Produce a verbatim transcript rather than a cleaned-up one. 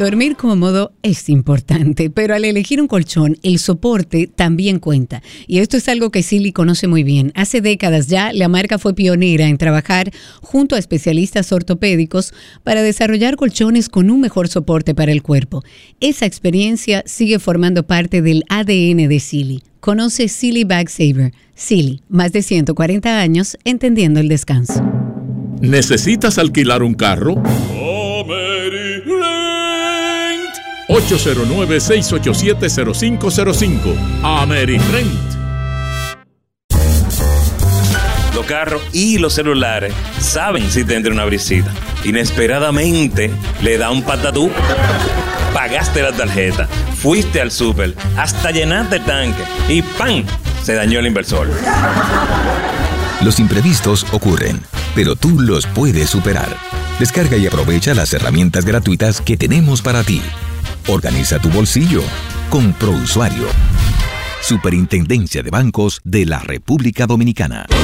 Dormir cómodo es importante, pero al elegir un colchón, el soporte también cuenta. Y esto es algo que Sealy conoce muy bien. Hace décadas ya, la marca fue pionera en trabajar junto a especialistas ortopédicos para desarrollar colchones con un mejor soporte para el cuerpo. Esa experiencia sigue formando parte del A D N de Sealy. Conoce Sealy Bag Saver. Sealy, más de ciento cuarenta años entendiendo el descanso. ¿Necesitas alquilar un carro? ocho cero nueve, seis ocho siete, cero cinco cero cinco. AmeriRent. Los carros y los celulares saben si te entra una brisita. Inesperadamente le da un patatú. Pagaste la tarjeta, fuiste al súper, hasta llenaste el tanque y ¡pam! Se dañó el inversor. Los imprevistos ocurren, pero tú los puedes superar. Descarga y aprovecha las herramientas gratuitas que tenemos para ti. Organiza tu bolsillo con ProUsuario. Superintendencia de Bancos de la República Dominicana.